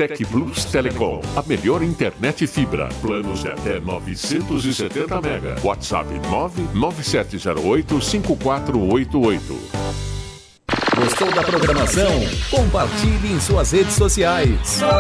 Tec Plus Telecom, a melhor internet fibra. Planos de até 970 mega. WhatsApp 99708-5488. Gostou da programação? Compartilhe em suas redes sociais.